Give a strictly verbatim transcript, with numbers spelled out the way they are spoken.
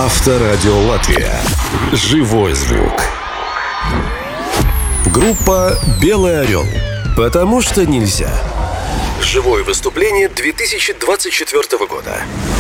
Авторадио Латвия. Живой звук. Группа «Белый орел». Потому что нельзя. Живое выступление две тысячи двадцать четвёртого года.